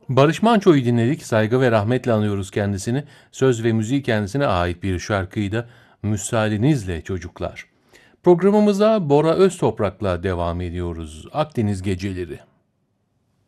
Barış Manço'yu dinledik. Saygı ve rahmetle anıyoruz kendisini. Söz ve müziği kendisine ait bir şarkıydı. Müsaadenizle çocuklar. Programımıza Bora Öztoprak'la devam ediyoruz. Akdeniz Geceleri.